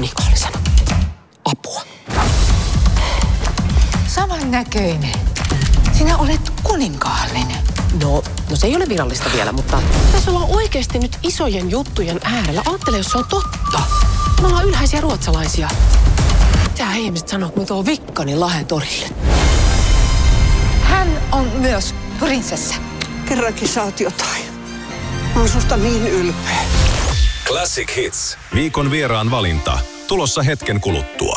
kuninkaallisen. Apua. Saman näköinen. Sinä olet kuninkaallinen. No se ei ole virallista vielä, mutta tässä ollaan oikeasti nyt isojen juttujen äärellä. Aattele, jos se on totta. Me ollaan ylhäisiä ruotsalaisia. Tää ihmiset sanoo, kun me tuo Vikkani Lahden torille. Hän on myös prinsessa. Kerrankin sä oot jotain. Mä oon susta niin ylpeä. Classic Hits. Viikon vieraan valinta. Tulossa hetken kuluttua.